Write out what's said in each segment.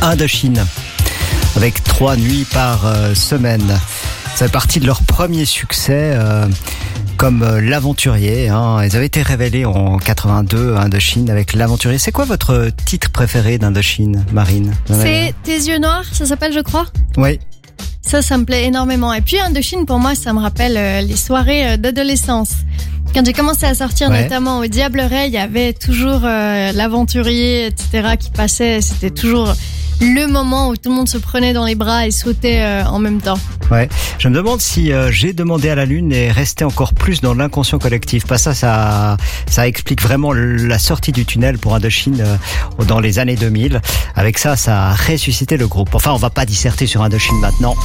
Indochine, avec 3 nuits par semaine. Ça fait partie de leur premier succès comme l'aventurier. Ils avaient été révélés en 82, Indochine, avec l'aventurier. C'est quoi votre titre préféré d'Indochine, Marine? C'est Tes yeux noirs, ça s'appelle, je crois. Oui. Ça me plaît énormément. Et puis Indochine, pour moi, ça me rappelle les soirées d'adolescence. Quand j'ai commencé à sortir, notamment au Diableret, il y avait toujours l'aventurier, etc. qui passait. C'était toujours le moment où tout le monde se prenait dans les bras et sautait en même temps. Ouais. Je me demande si J'ai demandé à la lune est resté encore plus dans l'inconscient collectif. Pas ça explique vraiment la sortie du tunnel pour Indochine dans les années 2000. Avec ça a ressuscité le groupe. Enfin, on va pas disserter sur Indochine maintenant.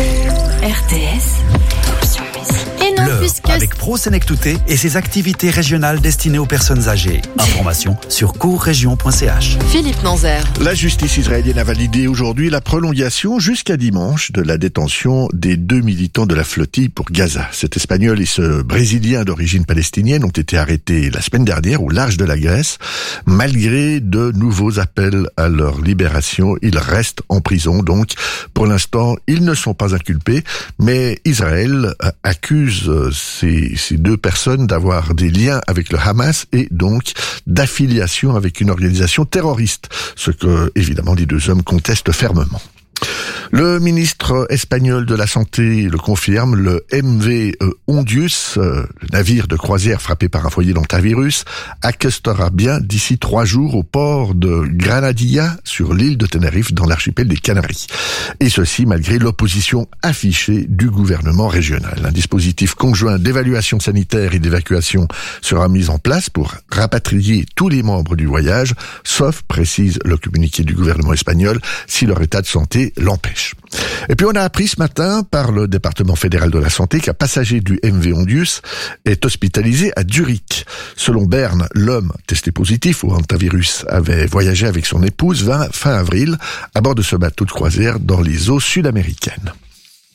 RTS. Et non, L'heure puisque avec ProSenectouté et ses activités régionales destinées aux personnes âgées. Information sur courregion.ch. Philippe Manzer. La justice israélienne a validé aujourd'hui la prolongation jusqu'à dimanche de la détention des 2 militants de la flottille pour Gaza. Cet Espagnol et ce Brésilien d'origine palestinienne ont été arrêtés la semaine dernière au large de la Grèce. Malgré de nouveaux appels à leur libération, ils restent en prison. Donc, pour l'instant, ils ne sont pas inculpés, mais Israël accuse ces 2 personnes d'avoir des liens avec le Hamas et donc d'affiliation avec une organisation terroriste, ce que, évidemment, les 2 hommes contestent fermement. Le ministre espagnol de la Santé le confirme, le MV Hondius, le navire de croisière frappé par un foyer d'antivirus, accostera bien d'ici 3 jours au port de Granadilla, sur l'île de Tenerife, dans l'archipel des Canaries. Et ceci malgré l'opposition affichée du gouvernement régional. Un dispositif conjoint d'évaluation sanitaire et d'évacuation sera mis en place pour rapatrier tous les membres du voyage, sauf, précise le communiqué du gouvernement espagnol, si leur état de santé l'empêche. Et puis on a appris ce matin par le département fédéral de la santé qu'un passager du MV Hondius est hospitalisé à Zurich. Selon Berne, l'homme testé positif au hantavirus avait voyagé avec son épouse fin avril à bord de ce bateau de croisière dans les eaux sud-américaines.